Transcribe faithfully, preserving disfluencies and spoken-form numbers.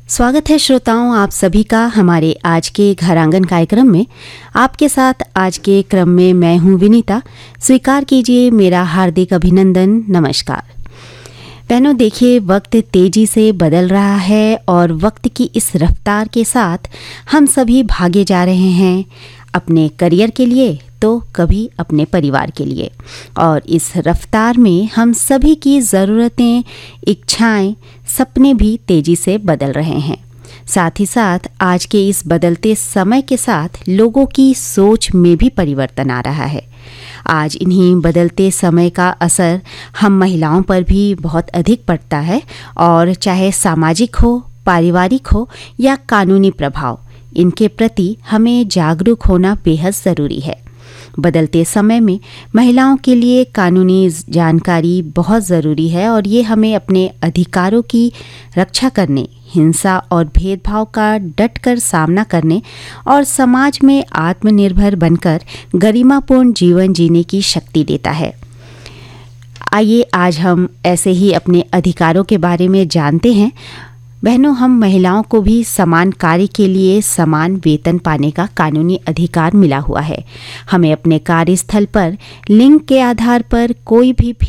स्वागत है श्रोताओं आप सभी का हमारे आज के घर आंगन कार्यक्रम में। आपके साथ आज के क्रम में मैं हूं विनीता। स्वीकार कीजिए मेरा हार्दिक अभिनंदन, नमस्कार। बहनों देखिए, वक्त तेजी से बदल रहा है और वक्त की इस रफ्तार के साथ हम सभी भागे जा रहे हैं, अपने करियर के लिए तो कभी अपने परिवार के लिए। और इस रफ्तार में हम सभी की ज़रूरतें, इच्छाएं, सपने भी तेज़ी से बदल रहे हैं। साथ ही साथ आज के इस बदलते समय के साथ लोगों की सोच में भी परिवर्तन आ रहा है। आज इन्हीं बदलते समय का असर हम महिलाओं पर भी बहुत अधिक पड़ता है, और चाहे सामाजिक हो, पारिवारिक हो या कानूनी प्रभाव, इनके प्रति हमें जागरूक होना बेहद ज़रूरी है। बदलते समय में महिलाओं के लिए कानूनी जानकारी बहुत ज़रूरी है, और ये हमें अपने अधिकारों की रक्षा करने, हिंसा और भेदभाव का डटकर सामना करने और समाज में आत्मनिर्भर बनकर गरिमापूर्ण जीवन जीने की शक्ति देता है। आइए आज हम ऐसे ही अपने अधिकारों के बारे में जानते हैं। बहनों, हम महिलाओं को भी समान कार्य के लिए समान वेतन पाने का कानूनी अधिकार मिला हुआ है। हमें अपने कार्यस्थल पर लिंग के आधार पर कोई भी